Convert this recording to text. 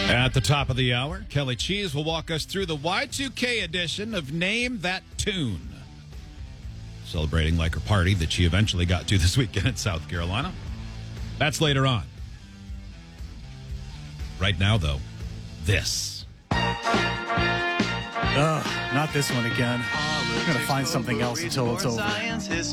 At the top of the hour, Kelly Cheese will walk us through the Y2K edition of Name That Tune. Celebrating like her party that she eventually got to this weekend in South Carolina. That's later on. Right now, though, this. Ugh, not this one again. I'm going to find something else until it's over.